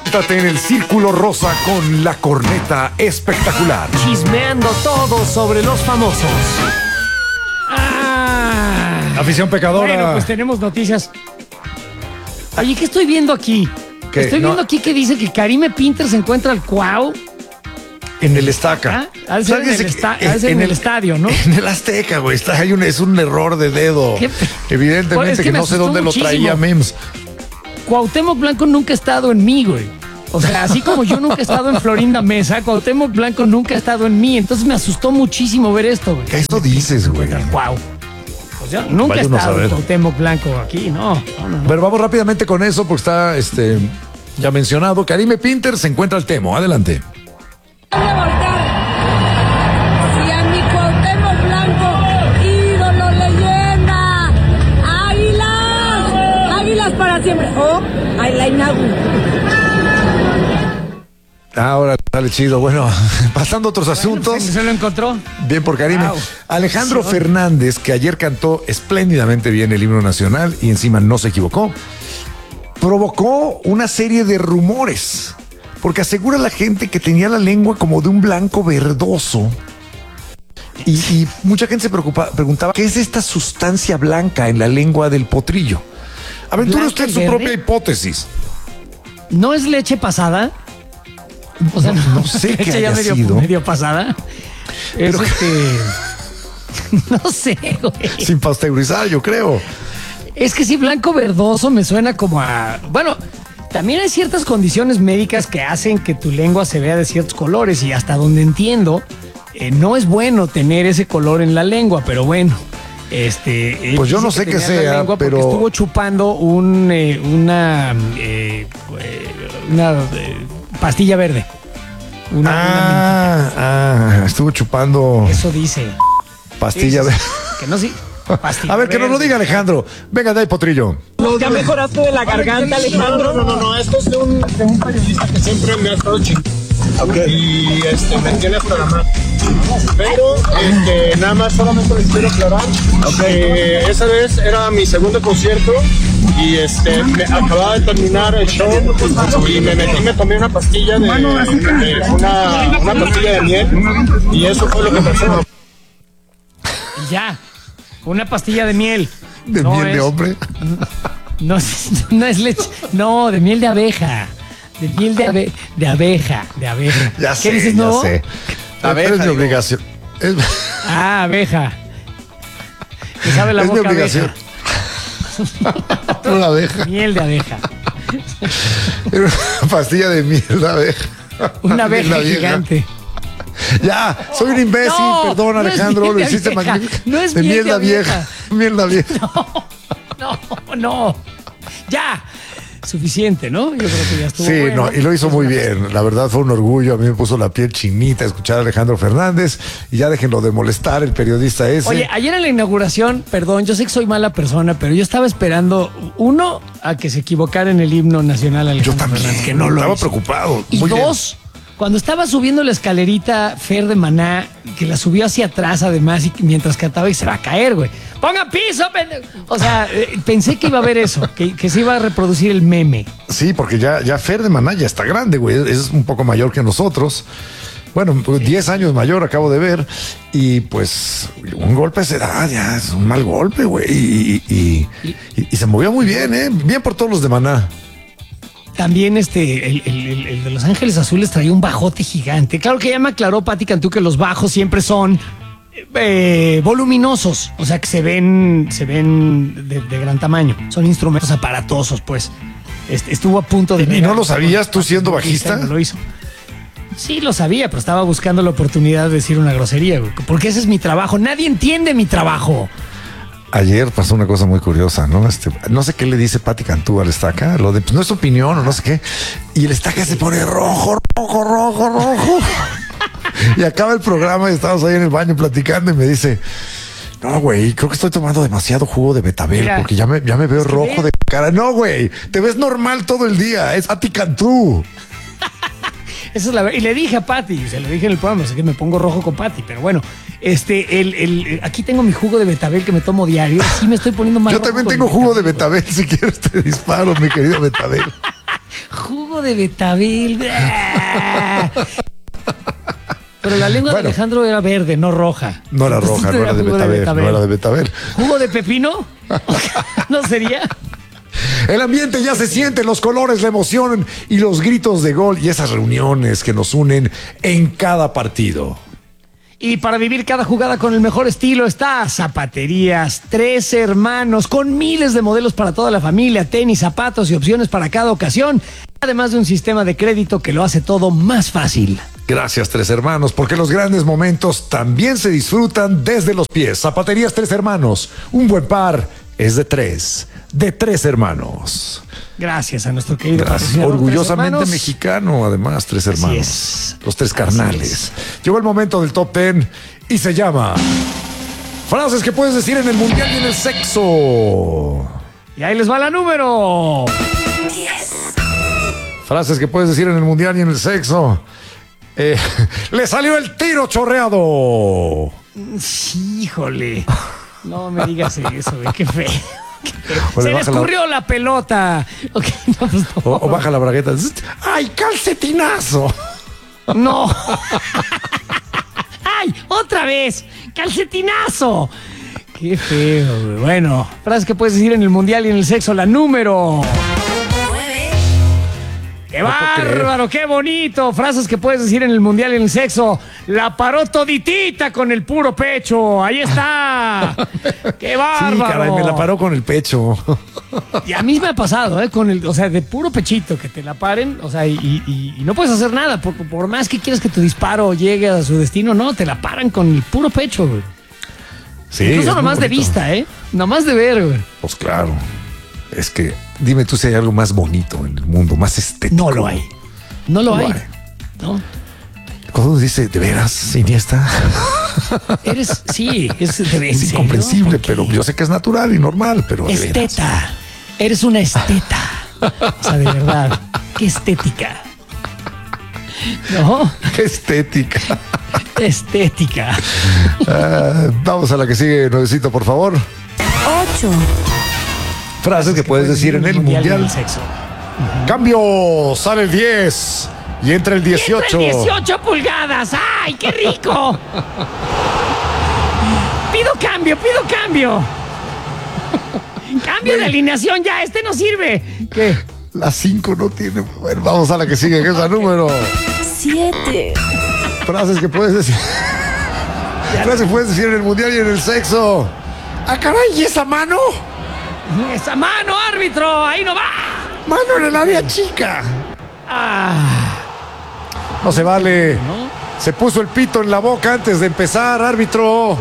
Siéntate en el círculo rosa con la corneta espectacular. Chismeando todo sobre los famosos. Afición pecadora. Bueno, pues tenemos noticias. Oye, ¿qué estoy viendo aquí? ¿Qué? Estoy viendo aquí que dice que Karime Pinter se encuentra al Cuau. En el Estaca. Ha de ser en el estadio, ¿no? En el Azteca, güey. Es un error de dedo. ¿Qué? Evidentemente Es que que me no sé asustó dónde muchísimo. lo traía Mems. Cuauhtémoc Blanco nunca ha estado en mí, güey. O sea, así como yo nunca he estado en Florinda Mesa, Cuauhtémoc Blanco nunca ha estado en mí. Entonces me asustó muchísimo ver esto, güey. ¿Qué eso dices, güey? Wow. Pues yo nunca he Vaya uno a estado saber. Cuauhtémoc Blanco aquí, no. Pero vamos rápidamente con eso porque está ya mencionado. Karime Pinter se encuentra al Temo. Adelante. Si a mi Cuauhtémoc Blanco, ídolo, leyenda, águilas para siempre. Oh, I like Nagu. Ahora sale chido. Bueno, pasando a otros asuntos. ¿Se lo encontró? Bien por Karime. Wow. Alejandro Sí. Fernández, que ayer cantó espléndidamente bien el himno nacional y encima no se equivocó, provocó una serie de rumores, porque asegura la gente que tenía la lengua como de un blanco verdoso. Y mucha gente se preguntaba, ¿qué es esta sustancia blanca en la lengua del potrillo? Aventura ¿Blanca usted y su verde? propia hipótesis. ¿No es leche pasada? O sea, No sé qué leche ya haya medio, sido. medio pasada. Pero- No sé, güey. Sin pasteurizar, yo creo. Es que sí, blanco verdoso me suena como a... Bueno, también hay ciertas condiciones médicas que hacen que tu lengua se vea de ciertos colores y hasta donde entiendo, no es bueno tener ese color en la lengua, pero bueno. Pues yo no sé qué tenía la sea, lengua porque pero- estuvo chupando una pastilla verde. Estuvo chupando Eso dice. pastilla Sí, de... sí, sí. Que no, sí. Pastilla A ver, que nos lo verde. diga Alejandro. Venga, de ahí, potrillo. ¿Ya mejoraste de la garganta, Alejandro? No, esto es de un periodista que siempre me ha estado chingando. Y me tiene hasta la mano. Pero nada más solamente les quiero aclarar que esa vez era mi segundo concierto y me acababa de terminar el show y me tomé una pastilla una pastilla de miel y eso fue lo que pasó. Y ya. Una pastilla de miel. De No miel de es- hombre. No es leche. No, de miel de abeja. De miel de abeja. Ya ¿Qué sé, dices, ya no? sé. Abeja, Pero es mi digo. obligación. Es, Ah, abeja. Que sabe la es mi boca obligación. abeja. Una abeja. Miel de abeja. Era una pastilla de miel de abeja. Una Miel de abeja gigante. Ya, soy un imbécil, No, perdón, no es Alejandro, miel lo de hiciste abeja, magnífico. no es de miel miel de de vieja. abeja. Miel de vieja. No. Ya. Suficiente, ¿no? Yo creo que ya estuvo. Sí, bueno. no, y lo hizo muy bien. La verdad fue un orgullo. A mí me puso la piel chinita escuchar a Alejandro Fernández. Y ya déjenlo de molestar, el periodista ese. Oye, ayer en la inauguración, perdón, yo sé que soy mala persona, pero yo estaba esperando, uno, a que se equivocara en el himno nacional yo Alejandro también. Fernández, que no lo estaba hizo. preocupado. Y Muy bien. dos, cuando estaba subiendo la escalerita Fer de Maná, que la subió hacia atrás además, y mientras cantaba y se va a caer, güey. ¡Ponga piso, pendejo! O sea, pensé que iba a haber eso, que se iba a reproducir el meme. Sí, porque ya Fer de Maná ya está grande, güey. Es un poco mayor que nosotros. Bueno, pues 10 años mayor, acabo de ver. Y pues un golpe a esa edad ya es un mal golpe, güey. Y se movió muy bien, ¿eh? Bien por todos los de Maná. También el de Los Ángeles Azules traía un bajote gigante. Claro que ya me aclaró Pati Cantú que los bajos siempre son voluminosos, o sea que se ven de gran tamaño. Son instrumentos aparatosos, pues. Estuvo a punto de... ¿Y no lo sabías tú siendo bajista? No lo hizo. Sí, lo sabía, pero estaba buscando la oportunidad de decir una grosería, güey, porque ese es mi trabajo. Nadie entiende mi trabajo. Ayer pasó una cosa muy curiosa, ¿no? No sé qué le dice Pati Cantú al Estaca, lo de, pues no es opinión o no sé qué. Y el Estaca se pone rojo. Y acaba el programa y estamos ahí en el baño platicando y me dice, no, güey, creo que estoy tomando demasiado jugo de betabel. Mira, porque ya me veo es que rojo de cara. No, güey, te ves normal todo el día. Es Pati Cantú. Esa es la verdad. Y le dije a Pati, se lo dije en el programa, sé que me pongo rojo con Pati, pero bueno, aquí tengo mi jugo de betabel que me tomo diario. Sí me estoy poniendo más Yo rojo también con tengo el jugo de betabel, betabel. Si quieres te disparo, mi querido betabel. Jugo de betabel. Pero la lengua de Alejandro era verde, no roja. No era roja, no era de betabel, no era de betabel. ¿Jugo de pepino? ¿No sería? El ambiente ya se siente, los colores, la emoción y los gritos de gol y esas reuniones que nos unen en cada partido. Y para vivir cada jugada con el mejor estilo está Zapaterías Tres Hermanos, con miles de modelos para toda la familia, tenis, zapatos y opciones para cada ocasión, además de un sistema de crédito que lo hace todo más fácil. Gracias, Tres Hermanos, porque los grandes momentos también se disfrutan desde los pies. Zapaterías Tres Hermanos, un buen par es de Tres Hermanos. Gracias a nuestro querido patrocinador, orgullosamente Tres mexicano, además, Tres Hermanos. Es. Los tres carnales. Llegó el momento del top 10 y se llama frases que puedes decir en el mundial y en el sexo. Y ahí les va la número 10. Frases que puedes decir en el mundial y en el sexo. Le salió el tiro chorreado. Híjole. No me digas eso, güey, qué feo. O Se le le baja escurrió la pelota. Okay, no, pues no. o baja la bragueta. ¡Ay, calcetinazo! No. ¡Ay, otra vez! ¡Calcetinazo! Qué feo, güey. Bueno, frases que puedes decir en el mundial y en el sexo. La número 9. ¡Qué bárbaro! ¡Qué bonito! Frases que puedes decir en el mundial y en el sexo. La paró toditita con el puro pecho. ¡Ahí está! ¡Qué bárbaro! Sí, caray, me la paró con el pecho. Y a mí me ha pasado, con el, o sea, de puro pechito que te la paren, o sea, y no puedes hacer nada, por más que quieras que tu disparo llegue a su destino, no, te la paran con el puro pecho, güey. Sí, incluso nomás de vista, nomás de ver, güey. Pues claro. Es que, dime tú si hay algo más bonito en el mundo, más estético. No lo hay. No lo hay. ¿No? Cuando uno dice, ¿de veras, Iniesta? Sí, es incomprensible, pero yo sé que es natural y normal, pero esteta. Eres una esteta. O sea, de verdad, qué estética. ¿No? Qué estética. Estética. Vamos a la que sigue, Nuevecito, por favor. 8. Frases que puedes decir en el mundial. Y en el sexo. Cambio, sale el 10 y entra el 18. ¡Entra el 18 pulgadas! ¡Ay, qué rico! Pido cambio. Cambio de alineación ya, este no sirve. ¿Qué? La 5 no tiene. Bueno, vamos a la que sigue, que es la número 7. Frases que puedes decir. Frases que puedes decir en el mundial y en el sexo. ¡Ah, caray! ¿Y esa mano? ¡Esa mano, árbitro! ¡Ahí no va! ¡Mano en el área chica! No se vale. ¿No? Se puso el pito en la boca antes de empezar, árbitro.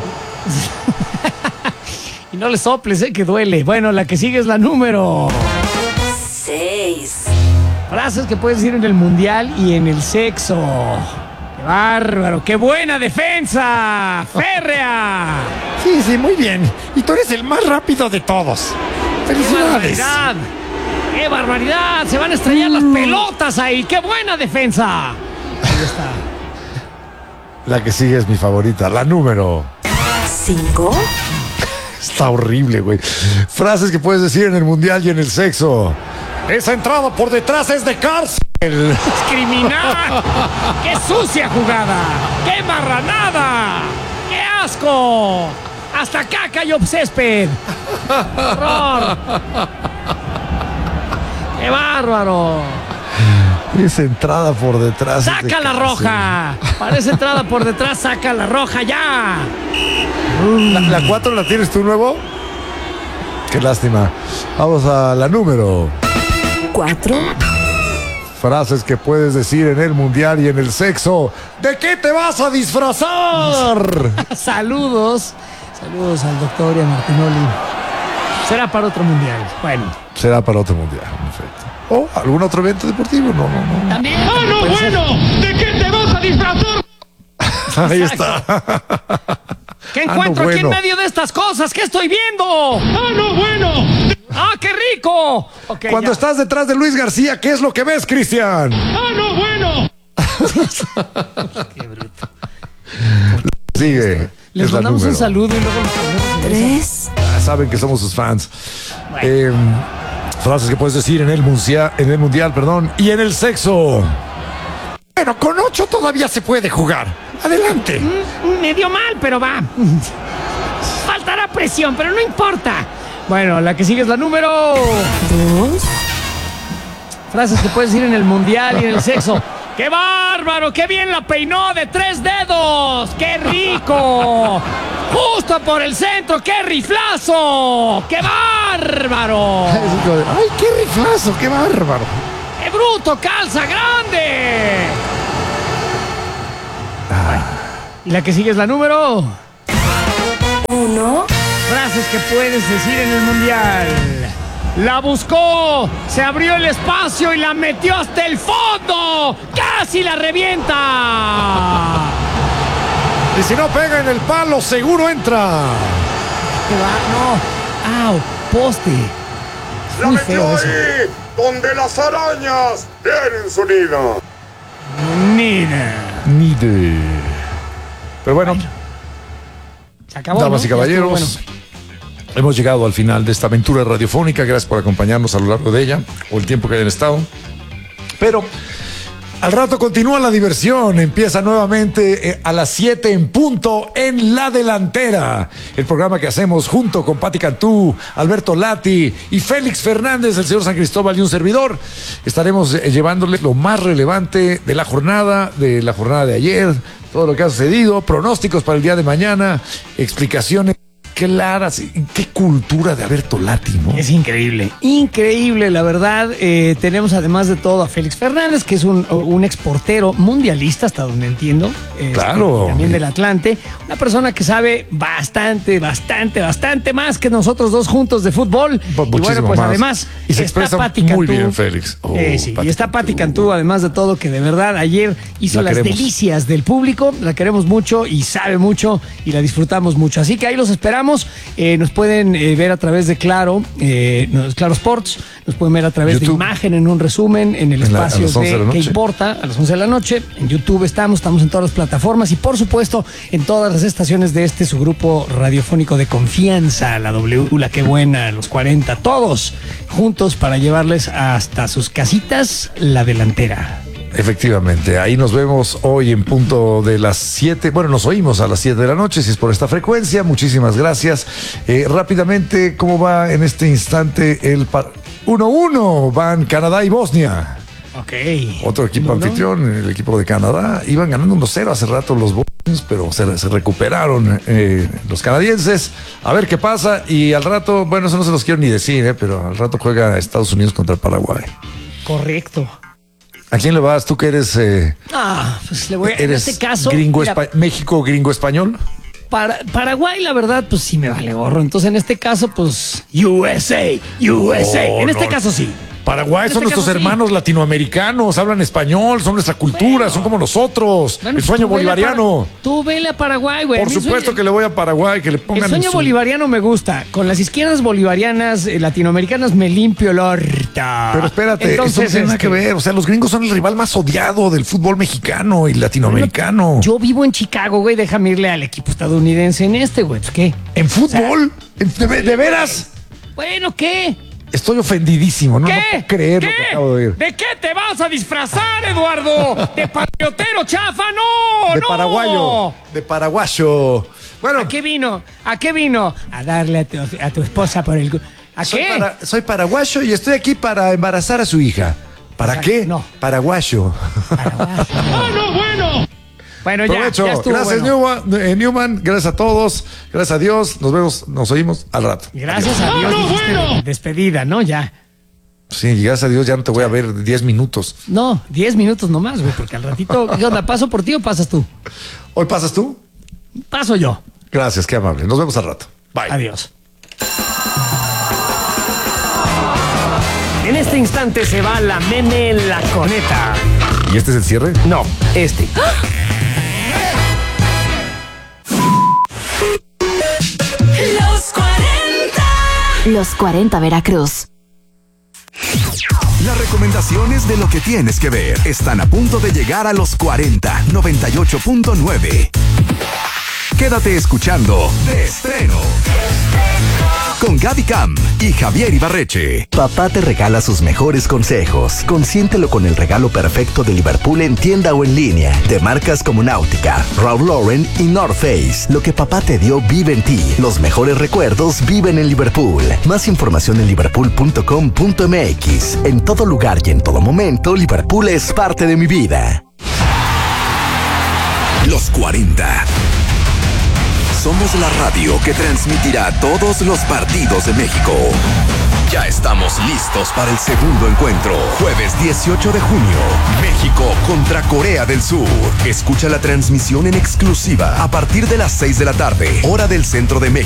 Y no le soples, que duele. Bueno, la que sigue es la número 6. Frases que puedes decir en el mundial y en el sexo. ¡Qué bárbaro! ¡Qué buena defensa! ¡Férrea! Sí, muy bien. Y tú eres el más rápido de todos. ¡Qué ¡Felicidades! barbaridad! ¡Qué barbaridad! Se van a estrellar las pelotas ahí. ¡Qué buena defensa! Ahí está. La que sigue es mi favorita, la número 5. Está horrible, güey. Frases que puedes decir en el mundial y en el sexo. Esa entrada por detrás es de cárcel. ¡Es criminal! ¡Qué sucia jugada! ¡Qué marranada! ¡Qué asco! ¡Hasta acá cayó césped! ¡Horror! ¡Qué bárbaro! Esa entrada por detrás. ¡Saca la roja! Para esa entrada por detrás, saca la roja ya. ¿La 4 la tienes tú nuevo? Qué lástima. Vamos a la número 4. Frases que puedes decir en el mundial y en el sexo. ¿De qué te vas a disfrazar? Saludos. Saludos al doctor y a Martinoli. Será para otro mundial. Bueno. Será para otro mundial, perfecto. ¿O algún otro evento deportivo? No. También. ¡Ah, no, bueno! ¿De qué te vas a disfrazar? Ahí está. ¿Qué encuentro aquí en medio de estas cosas? ¿Qué estoy viendo? ¡Ah, no, bueno! ¡Ah, qué rico! Okay, Cuando ya. estás detrás de Luis García, ¿qué es lo que ves, Cristian? ¡Ah, no, bueno! Qué bruto. Sigue. Les Es la mandamos un número. saludo y luego los ponemos en eso. 3. Saben que somos sus fans. Bueno. Frases que puedes decir en el mundial, perdón, y en el sexo. Bueno, con 8 todavía se puede jugar. Adelante. Medio mal, pero va. Faltará presión, pero no importa. Bueno, la que sigue es la número 2. Frases que puedes decir en el mundial y en el sexo. ¡Qué bárbaro! ¡Qué bien la peinó de 3 dedos! ¡Qué rico! ¡Justo por el centro! ¡Qué riflazo! ¡Qué bárbaro! ¡Ay, qué riflazo! ¡Qué bárbaro! ¡Qué bruto! ¡Calza grande! Y la que sigue es la número 1. Frases que puedes decir en el mundial. La buscó, se abrió el espacio y la metió hasta el fondo. ¡Casi la revienta! Y si no pega en el palo, seguro entra. ¿Qué va? No. ¡Au! Poste. La Muy metió feo eso. ahí, donde las arañas tienen su nido. Mira. Ni de. Pero bueno, Se acabó. damas ¿no? y caballeros, Ya estuvo, hemos llegado al final de esta aventura radiofónica. Gracias por acompañarnos a lo largo de ella, o el tiempo que hayan estado. Pero al rato continúa la diversión. Empieza nuevamente a las 7 en punto en La Delantera. El programa que hacemos junto con Pati Cantú, Alberto Lati y Félix Fernández, el señor San Cristóbal y un servidor. Estaremos llevándoles lo más relevante de la jornada de ayer, todo lo que ha sucedido, pronósticos para el día de mañana, explicaciones claras. Qué cultura de Alberto Lati, ¿no? Es increíble, increíble, la verdad. Tenemos además de todo a Félix Fernández, que es un exportero mundialista, hasta donde entiendo. Claro. También del Atlante. Una persona que sabe bastante más que nosotros dos juntos de fútbol. Y bueno, Muchísimo pues más. además Y se está expresa Pati muy Cantú. bien, Félix. Sí, Pati y está Pati Cantú. Cantú, además de todo, que de verdad ayer hizo La las queremos. delicias del público. La queremos mucho y sabe mucho y la disfrutamos mucho. Así que ahí los esperamos. Nos pueden ver a través de Claro, Claro Sports. Nos pueden ver a través YouTube. de Imagen en un resumen en el A espacio las 11 de la de noche. ¿Qué importa? A las 11 de la noche. En YouTube estamos en todas las plataformas y por supuesto en todas las estaciones de su grupo radiofónico de confianza, la W, la Qué Buena, los 40, todos juntos para llevarles hasta sus casitas La Delantera. Efectivamente, ahí nos vemos hoy en punto de las 7. Bueno, nos oímos a las 7 de la noche, si es por esta frecuencia. Muchísimas gracias. Rápidamente, ¿cómo va en este instante el 1-1? Van Canadá y Bosnia. Ok. Otro equipo 1-1. anfitrión, el equipo de Canadá. Iban ganando 1-0 hace rato los bosnios, pero se recuperaron los canadienses. A ver qué pasa. Y al rato, bueno, eso no se los quiero ni decir, pero al rato juega Estados Unidos contra Paraguay. Correcto. ¿A quién le vas? Tú que eres... Pues le voy a, en ¿Eres este caso, gringo mira, México gringo español? Paraguay, la verdad, pues sí me vale gorro. Entonces, en este caso, pues USA. En este caso sí. Paraguay En son este nuestros caso, sí. hermanos latinoamericanos, hablan español, son nuestra cultura, Bueno. son como nosotros. Bueno, el sueño tú vele a bolivariano. Tú vele a Paraguay, güey. Por A mí el supuesto sueño- que le voy a Paraguay, que le pongan El sueño en su- bolivariano me gusta. Con las izquierdas bolivarianas, latinoamericanas, me limpio el orto. Pero espérate, Entonces, eso no tiene nada que ver. O sea, los gringos son el rival más odiado del fútbol mexicano y latinoamericano. Yo vivo en Chicago, güey. Déjame irle al equipo estadounidense en este, güey. Pues, ¿qué? ¿En fútbol? ¿De veras? Bueno, ¿qué? Estoy ofendidísimo, no, ¿Qué? no puedo creer lo que acabo de oír. ¿De qué te vas a disfrazar, Eduardo? ¿De patriotero chafa? ¡No! De ¡No! paraguayo. De paraguayo. Bueno, ¿A qué vino? ¿A qué vino? A darle a tu esposa por el... ¿A qué? soy paraguayo y estoy aquí para embarazar a su hija. ¿Para Exacto, qué? no. Paraguayo. Bueno, bueno. Bueno, ya Provecho. estuvo. Gracias, bueno. Newman. Gracias a todos. Gracias a Dios. Nos vemos, nos oímos al rato. Gracias a Dios. Bueno, dijiste bueno. despedida, ¿no? Ya. Sí, gracias a Dios ya no te voy a ver 10 minutos. No, 10 minutos nomás, güey, porque al ratito, ¿qué onda? ¿Paso por ti o pasas tú? ¿Hoy pasas tú? Paso yo. Gracias, qué amable. Nos vemos al rato. Bye. Adiós. En este instante se va la meme en la coneta. ¿Y este es el cierre? No, este. Los 40. Los 40 Veracruz. Las recomendaciones de lo que tienes que ver están a punto de llegar a los 40, 98.9. Quédate escuchando De Estreno con Gaby Cam y Javier Ibarreche. Papá te regala sus mejores consejos. Consiéntelo con el regalo perfecto de Liverpool en tienda o en línea. De marcas como Náutica, Ralph Lauren y North Face. Lo que papá te dio vive en ti. Los mejores recuerdos viven en Liverpool. Más información en liverpool.com.mx. En todo lugar y en todo momento, Liverpool es parte de mi vida. Los 40. Somos la radio que transmitirá todos los partidos de México. Ya estamos listos para el segundo encuentro. Jueves 18 de junio. México contra Corea del Sur. Escucha la transmisión en exclusiva a partir de las 6 de la tarde, hora del centro de México.